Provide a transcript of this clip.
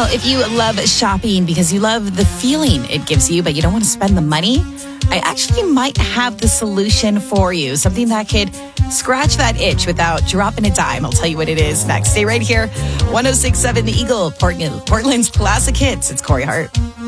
Well, if you love shopping because you love the feeling it gives you, but you don't want to spend the money, I actually might have the solution for you. Something that could scratch that itch without dropping a dime. I'll tell you what it is next. Stay right here. 106.7 The Eagle, Portland's classic hits. It's Corey Hart.